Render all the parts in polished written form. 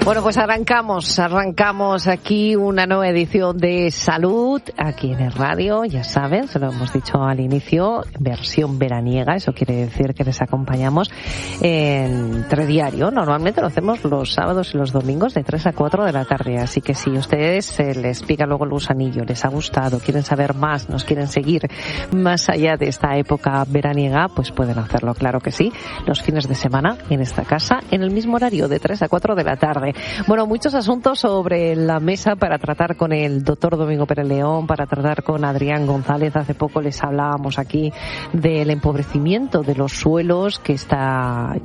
Bueno, pues arrancamos aquí una nueva edición de Salud, aquí en el radio, ya saben, se lo hemos dicho al inicio, versión veraniega, eso quiere decir que les acompañamos en Telediario. Normalmente lo hacemos los sábados y los domingos de 3 a 4 de la tarde, así que si ustedes se les pica luego el gusanillo, les ha gustado, quieren saber más, nos quieren seguir más allá de esta época veraniega, pues pueden hacerlo, claro que sí, los fines de semana en esta casa, en el mismo horario de 3 a 4 de la tarde. Bueno, muchos asuntos sobre la mesa para tratar con el doctor Domingo Pérez León, para tratar con Adrián González. Hace poco les hablábamos aquí del empobrecimiento de los suelos que está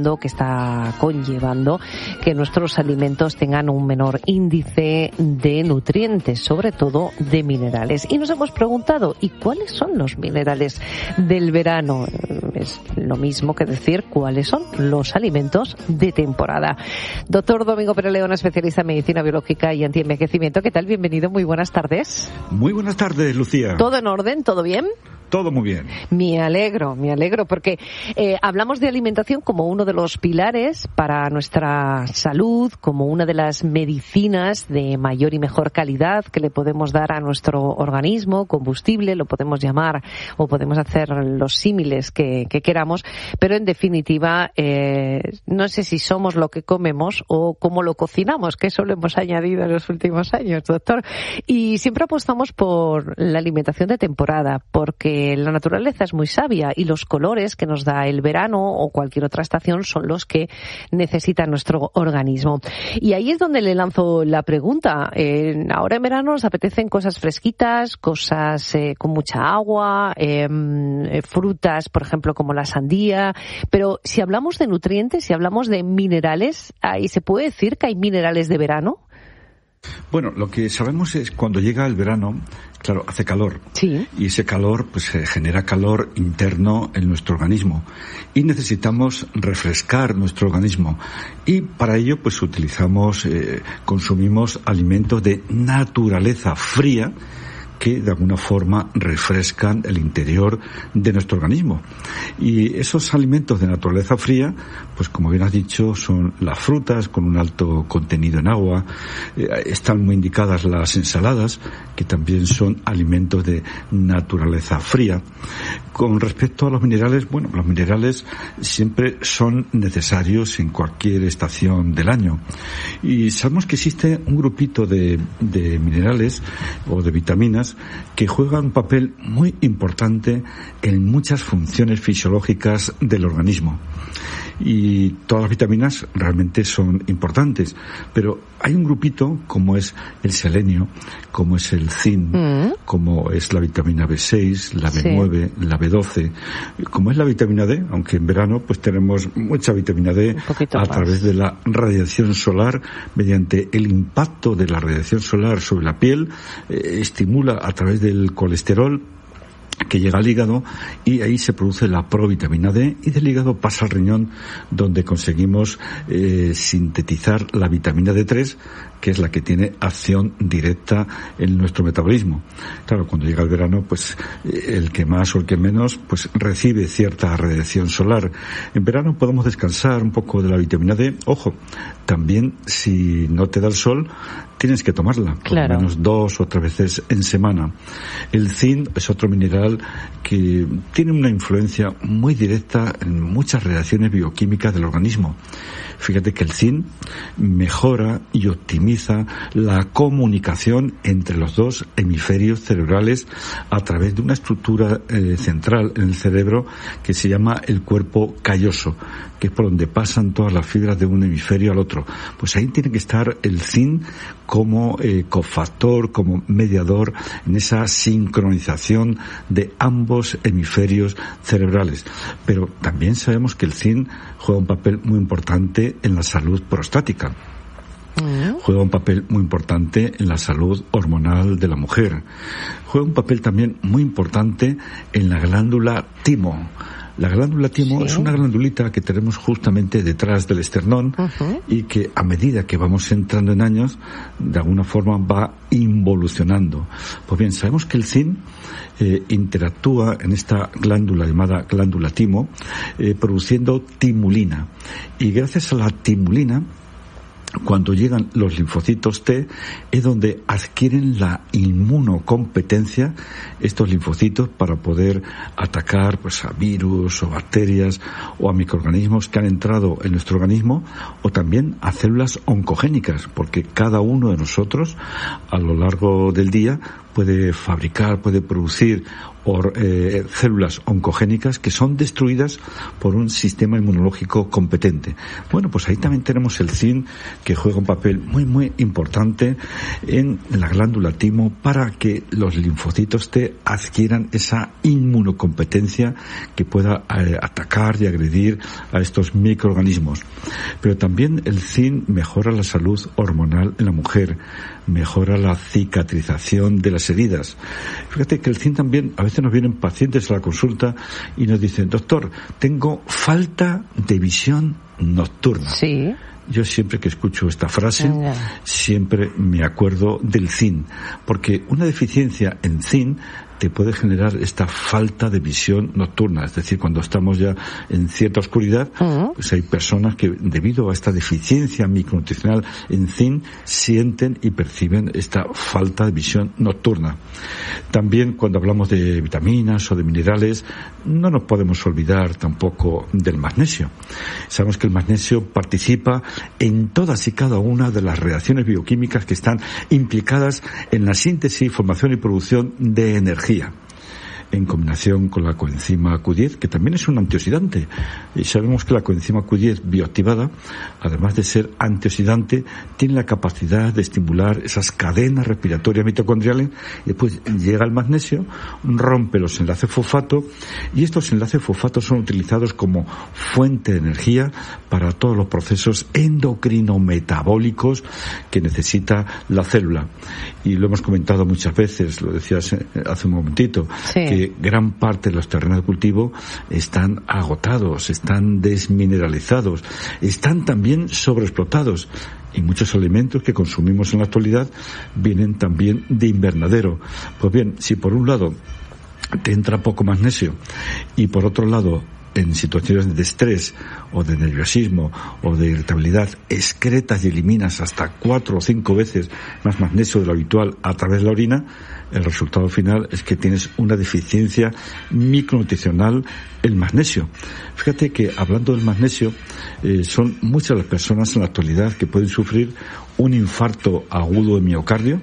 conllevando que nuestros alimentos tengan un menor índice de nutrientes, sobre todo de minerales. Y nos hemos preguntado, ¿y cuáles son los minerales del verano? Es lo mismo que decir cuáles son los alimentos de temporada. Doctor Domingo Pérez León, especialista en medicina biológica y antienvejecimiento. ¿Qué tal? Bienvenido, muy buenas tardes. Muy buenas tardes, Lucía. ¿Todo en orden? ¿Todo bien? Todo muy bien. Me alegro, porque hablamos de alimentación como uno de los pilares para nuestra salud, como una de las medicinas de mayor y mejor calidad que le podemos dar a nuestro organismo, combustible, lo podemos llamar, o podemos hacer los símiles que queramos, pero en definitiva, no sé si somos lo que comemos o cómo lo cocinamos, que eso lo hemos añadido en los últimos años, doctor. Y siempre apostamos por la alimentación de temporada, porque la naturaleza es muy sabia y los colores que nos da el verano o cualquier otra estación son los que necesita nuestro organismo. Y ahí es donde le lanzo la pregunta. Ahora en verano nos apetecen cosas fresquitas, cosas con mucha agua, frutas, por ejemplo, como la sandía. Pero si hablamos de nutrientes, si hablamos de minerales, ¿ahí se puede decir que hay minerales de verano? Bueno, lo que sabemos es cuando llega el verano, claro, hace calor. Sí. Y ese calor, pues genera calor interno en nuestro organismo. Y necesitamos refrescar nuestro organismo. Y para ello, pues consumimos alimentos de naturaleza fría, que de alguna forma refrescan el interior de nuestro organismo. Y esos alimentos de naturaleza fría, pues como bien has dicho, son las frutas con un alto contenido en agua. Están muy indicadas las ensaladas, que también son alimentos de naturaleza fría. Con respecto a los minerales, bueno, los minerales siempre son necesarios en cualquier estación del año. Y sabemos que existe un grupito de minerales o de vitaminas que juegan un papel muy importante en muchas funciones fisiológicas del organismo. Y todas las vitaminas realmente son importantes, pero hay un grupito como es el selenio, como es el zinc, como es la vitamina B6, la B9, sí, la B12, como es la vitamina D, aunque en verano pues tenemos mucha vitamina D a través de la radiación solar, mediante el impacto de la radiación solar sobre la piel, estimula a través del colesterol que llega al hígado y ahí se produce la provitamina D y del hígado pasa al riñón donde conseguimos sintetizar la vitamina D3, que es la que tiene acción directa en nuestro metabolismo. Claro, cuando llega el verano, pues el que más o el que menos, pues recibe cierta radiación solar. En verano podemos descansar un poco de la vitamina D. Ojo, también si no te da el sol, tienes que tomarla, por lo menos 2 o 3 veces en semana. El zinc es otro mineral que tiene una influencia muy directa en muchas reacciones bioquímicas del organismo. Fíjate que el zinc mejora y optimiza la comunicación entre los dos hemisferios cerebrales a través de una estructura central en el cerebro que se llama el cuerpo calloso, que es por donde pasan todas las fibras de un hemisferio al otro. Pues ahí tiene que estar el zinc como cofactor, como mediador en esa sincronización de ambos hemisferios cerebrales. Pero también sabemos que el zinc juega un papel muy importante en la salud prostática. Juega un papel muy importante en la salud hormonal de la mujer. Juega un papel también muy importante en la glándula timo. La glándula timo es una glandulita que tenemos justamente detrás del esternón y que a medida que vamos entrando en años, de alguna forma va involucionando. Pues bien, sabemos que el zinc interactúa en esta glándula llamada glándula timo, produciendo timulina. Y gracias a la timulina, cuando llegan los linfocitos T, es donde adquieren la inmunocompetencia estos linfocitos para poder atacar pues a virus o bacterias o a microorganismos que han entrado en nuestro organismo, o también a células oncogénicas, porque cada uno de nosotros a lo largo del día puede fabricar, puede producir células oncogénicas que son destruidas por un sistema inmunológico competente. Bueno, pues ahí también tenemos el zinc, que juega un papel muy, muy importante en la glándula timo para que los linfocitos T adquieran esa inmunocompetencia que pueda atacar y agredir a estos microorganismos. Pero también el zinc mejora la salud hormonal en la mujer, mejora la cicatrización de las heridas. Fíjate que el zinc también, a veces nos vienen pacientes a la consulta y nos dicen: doctor, tengo falta de visión nocturna. Sí. Yo siempre que escucho esta frase, siempre me acuerdo del zinc, porque una deficiencia en zinc te puede generar esta falta de visión nocturna. Es decir, cuando estamos ya en cierta oscuridad, pues hay personas que, debido a esta deficiencia micronutricional en zinc, sienten y perciben esta falta de visión nocturna. También, cuando hablamos de vitaminas o de minerales, no nos podemos olvidar tampoco del magnesio. Sabemos que el magnesio participa en todas y cada una de las reacciones bioquímicas que están implicadas en la síntesis, formación y producción de energía, en combinación con la coenzima Q10, que también es un antioxidante. Y sabemos que la coenzima Q10 bioactivada, además de ser antioxidante, tiene la capacidad de estimular esas cadenas respiratorias mitocondriales, y después llega el magnesio, rompe los enlaces fosfato, y estos enlaces fosfatos son utilizados como fuente de energía para todos los procesos endocrinometabólicos que necesita la célula. Y lo hemos comentado muchas veces, lo decías hace un momentito, que gran parte de los terrenos de cultivo están agotados, están desmineralizados, están también sobreexplotados, y muchos alimentos que consumimos en la actualidad vienen también de invernadero. Pues bien, si por un lado te entra poco magnesio y por otro lado, en situaciones de estrés o de nerviosismo o de irritabilidad, excretas y eliminas hasta 4 o 5 veces más magnesio de lo habitual a través de la orina, el resultado final es que tienes una deficiencia micronutricional en magnesio. Fíjate que, hablando del magnesio, son muchas las personas en la actualidad que pueden sufrir un infarto agudo de miocardio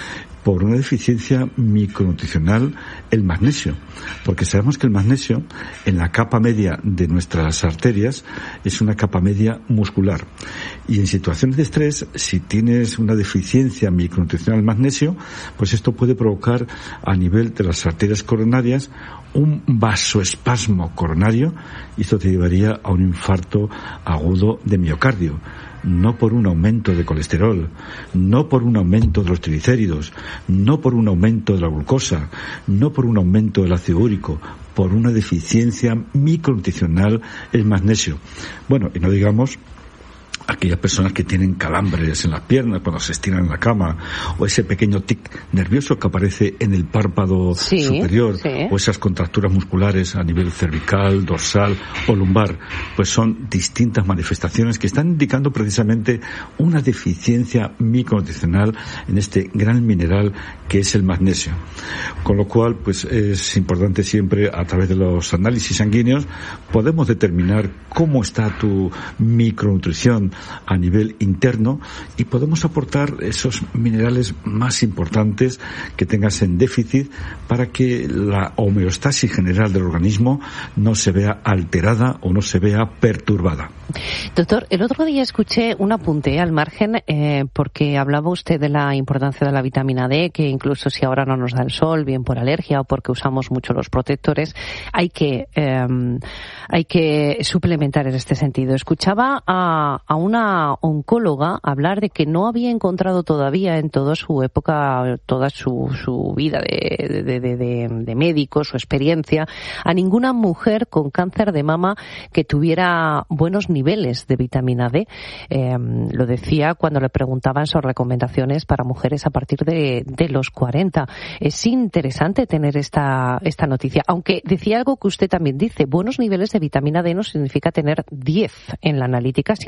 por una deficiencia micronutricional el magnesio, porque sabemos que el magnesio en la capa media de nuestras arterias es una capa media muscular, y en situaciones de estrés, si tienes una deficiencia micronutricional del magnesio, pues esto puede provocar a nivel de las arterias coronarias un vasoespasmo coronario, y esto te llevaría a un infarto agudo de miocardio. No por un aumento de colesterol, no por un aumento de los triglicéridos, no por un aumento de la glucosa, no por un aumento del ácido úrico, por una deficiencia micronutricional en magnesio. Bueno, y no digamos aquellas personas que tienen calambres en las piernas cuando se estiran en la cama, o ese pequeño tic nervioso que aparece en el párpado superior, o esas contracturas musculares a nivel cervical, dorsal o lumbar, pues son distintas manifestaciones que están indicando precisamente una deficiencia micronutricional en este gran mineral que es el magnesio. Con lo cual, pues es importante siempre, a través de los análisis sanguíneos, podemos determinar cómo está tu micronutrición a nivel interno, y podemos aportar esos minerales más importantes que tengas en déficit para que la homeostasis general del organismo no se vea alterada o no se vea perturbada. Doctor, el otro día escuché un apunte al margen, porque hablaba usted de la importancia de la vitamina D, que incluso si ahora no nos da el sol, bien por alergia o porque usamos mucho los protectores, hay que suplementar en este sentido. Escuchaba a una oncóloga hablar de que no había encontrado todavía en toda su época, toda su vida de médico, su experiencia, a ninguna mujer con cáncer de mama que tuviera buenos niveles de vitamina D. Lo decía cuando le preguntaban sobre recomendaciones para mujeres a partir de los 40. Es interesante tener esta noticia, aunque decía algo que usted también dice: buenos niveles de vitamina D no significa tener 10 en la analítica, sino a partir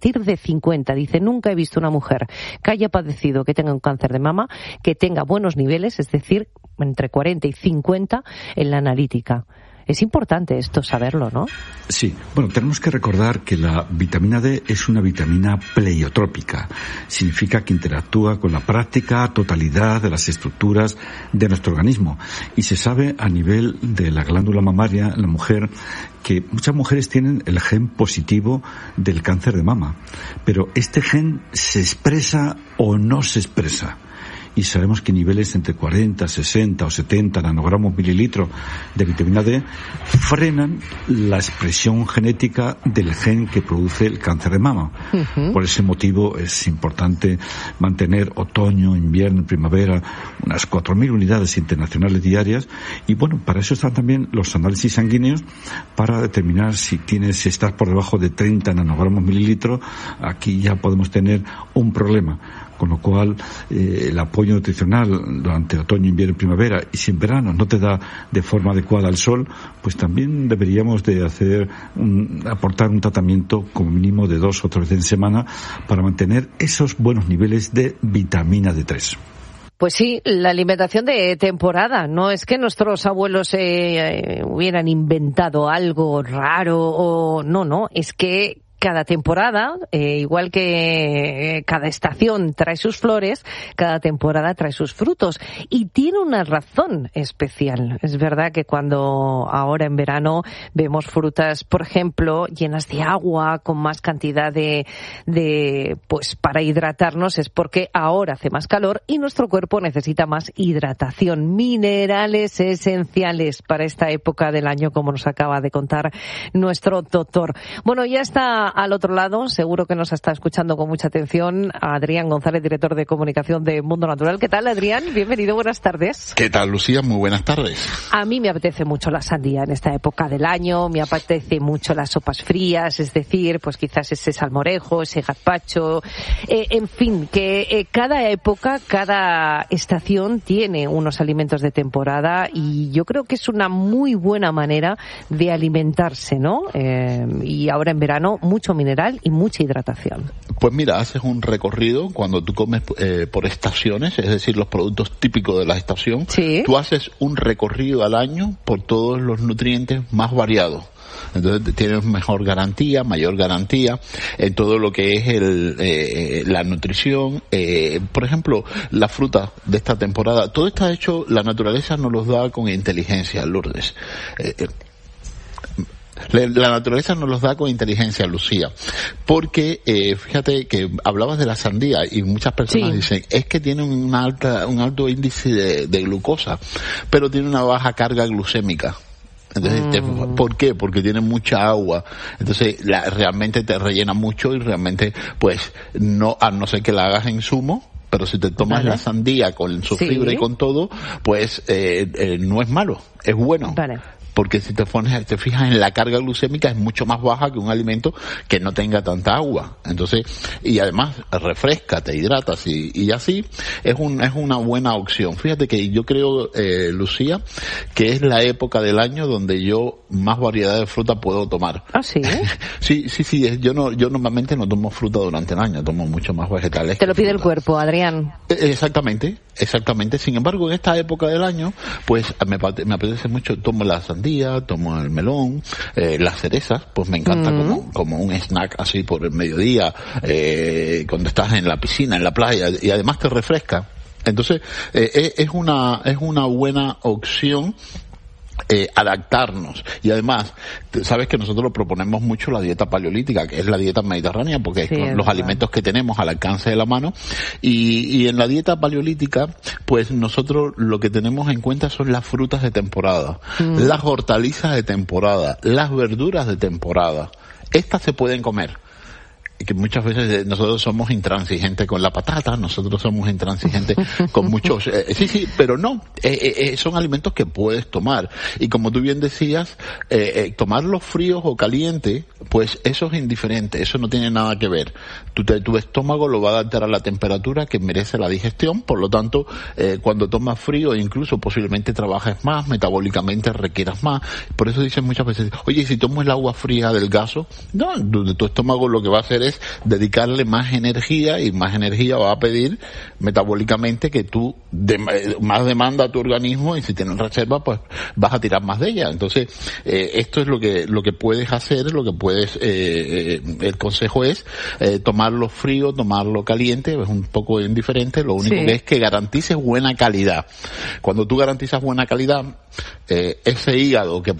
partir de 50. Dice, nunca he visto una mujer que haya padecido, que tenga un cáncer de mama, que tenga buenos niveles, es decir, entre 40 y 50 en la analítica. Es importante esto saberlo, ¿no? Sí. Bueno, tenemos que recordar que la vitamina D es una vitamina pleiotrópica. Significa que interactúa con la práctica totalidad de las estructuras de nuestro organismo. Y se sabe a nivel de la glándula mamaria en la mujer que muchas mujeres tienen el gen positivo del cáncer de mama. Pero este gen se expresa o no se expresa. Y sabemos que niveles entre 40, 60 o 70 nanogramos mililitro de vitamina D frenan la expresión genética del gen que produce el cáncer de mama. Uh-huh. Por ese motivo es importante mantener otoño, invierno, primavera, unas 4.000 unidades internacionales diarias. Y bueno, para eso están también los análisis sanguíneos para determinar si estás por debajo de 30 nanogramos mililitro. Aquí ya podemos tener un problema. Con lo cual, el apoyo nutricional durante otoño, invierno y primavera, y si en verano no te da de forma adecuada el sol, pues también deberíamos de aportar un tratamiento como mínimo de 2 o 3 veces en semana para mantener esos buenos niveles de vitamina D3. Pues sí, la alimentación de temporada. No es que nuestros abuelos hubieran inventado algo raro o no, es que cada temporada, igual que cada estación trae sus flores, cada temporada trae sus frutos. Y tiene una razón especial. Es verdad que cuando ahora en verano vemos frutas, por ejemplo, llenas de agua, con más cantidad pues para hidratarnos, es porque ahora hace más calor y nuestro cuerpo necesita más hidratación. Minerales esenciales para esta época del año, como nos acaba de contar nuestro doctor. Bueno, ya está al otro lado, seguro que nos está escuchando con mucha atención, Adrián González, director de comunicación de Mundo Natural. ¿Qué tal, Adrián? Bienvenido, buenas tardes. ¿Qué tal, Lucía? Muy buenas tardes. A mí me apetece mucho la sandía en esta época del año, me apetece mucho las sopas frías, es decir, pues quizás ese salmorejo, ese gazpacho, en fin, que cada época, cada estación tiene unos alimentos de temporada y yo creo que es una muy buena manera de alimentarse, ¿no? Y ahora en verano, mucho mineral y mucha hidratación. Pues mira, haces un recorrido cuando tú comes por estaciones, es decir, los productos típicos de la estación. Sí. Tú haces un recorrido al año por todos los nutrientes más variados. Entonces tienes mayor garantía en todo lo que es la nutrición. Por ejemplo, la fruta de esta temporada, todo está hecho, la naturaleza nos los da con inteligencia, Lourdes. La naturaleza nos los da con inteligencia, Lucía, porque fíjate que hablabas de la sandía y muchas personas dicen es que tiene un alto índice de glucosa, pero tiene una baja carga glucémica. Entonces, ¿por qué? Porque tiene mucha agua. Entonces, realmente te rellena mucho y realmente, pues, a no ser que la hagas en zumo, pero si te tomas la sandía con su fibra y con todo, pues no es malo, es bueno. Vale. Porque si te fijas en la carga glucémica es mucho más baja que un alimento que no tenga tanta agua. Entonces, y además refresca, te hidratas y así es una buena opción. Fíjate que yo creo, Lucía, que es la época del año donde yo más variedad de fruta puedo tomar. ¿Ah, sí? Sí. Yo normalmente no tomo fruta durante el año, tomo mucho más vegetales. Te lo pide el cuerpo, Adrián. Exactamente. Sin embargo, en esta época del año, pues me apetece mucho, tomo la sandía, tomo el melón, las cerezas, pues me encanta como un snack así por el mediodía, cuando estás en la piscina, en la playa, y además te refresca. Entonces, es una buena opción adaptarnos. Y además, sabes que nosotros proponemos mucho la dieta paleolítica, que es la dieta mediterránea, porque es con los alimentos que tenemos al alcance de la mano. Y en la dieta paleolítica, pues nosotros lo que tenemos en cuenta son las frutas de temporada, las hortalizas de temporada, las verduras de temporada. Estas se pueden comer. Que muchas veces nosotros somos intransigentes con la patata, nosotros somos intransigentes con muchos... pero no, son alimentos que puedes tomar. Y como tú bien decías, tomarlos fríos o calientes, pues eso es indiferente, eso no tiene nada que ver. Tu estómago lo va a adaptar a la temperatura que merece la digestión, por lo tanto, cuando tomas frío, incluso posiblemente trabajes más, metabólicamente requieras más. Por eso dicen muchas veces, oye, si tomo el agua fría del gaso, no, tu estómago lo que va a hacer es dedicarle más energía, y más energía va a pedir metabólicamente que tú más demanda a tu organismo, y si tienes reserva pues vas a tirar más de ella. Entonces esto es lo que puedes hacer, lo que puedes el consejo es tomarlo frío, tomarlo caliente, es un poco indiferente, lo único que es que garantices buena calidad. Cuando tú garantizas buena calidad, ese hígado que